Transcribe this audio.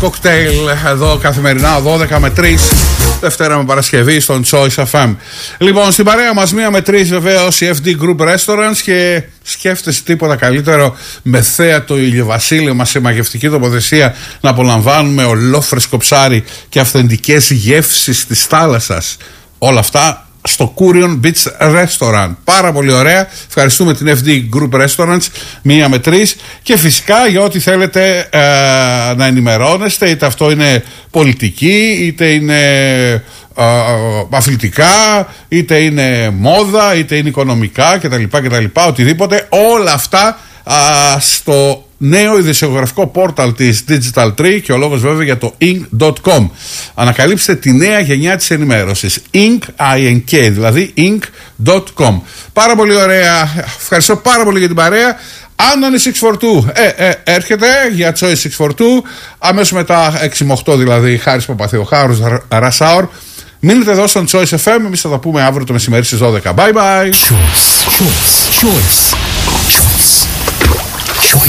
Cocktail εδώ καθημερινά 12 με 3, Δευτέρα με Παρασκευή στον Choice FM. Λοιπόν, στην παρέα μας 1 με 3 βεβαίως η FD Group Restaurants, και σκέφτεσαι τίποτα καλύτερο με θέα το ηλιοβασίλεμα σε μαγευτική τοποθεσία να απολαμβάνουμε ολόφρεσκο ψάρι και αυθεντικές γεύσεις της θάλασσας. Όλα αυτά στο Kourion Beach Restaurant. Πάρα πολύ ωραία. Ευχαριστούμε την FD Group Restaurants 1 με 3. Και φυσικά για ό,τι θέλετε να ενημερώνεστε, είτε αυτό είναι πολιτική, είτε είναι αθλητικά, είτε είναι μόδα, είτε είναι οικονομικά κτλ. Οτιδήποτε, όλα αυτά στο νέο ειδησιογραφικό πόρταλ της Digital Tree, και ο λόγος βέβαια για το ink.com. Ανακαλύψτε τη νέα γενιά της ενημέρωσης. Ink, δηλαδή ink.com. Πάρα πολύ ωραία. Ευχαριστώ πάρα πολύ για την παρέα. Άντωνη 642 έρχεται για Choice 642. Αμέσως μετά 6 με 8 δηλαδή Χάρης Παπαθεοχάρους, Rush Hour. Μείνετε εδώ στον Choice FM. Εμείς θα τα πούμε αύριο το μεσημέρι στις 12. Bye bye. Choice.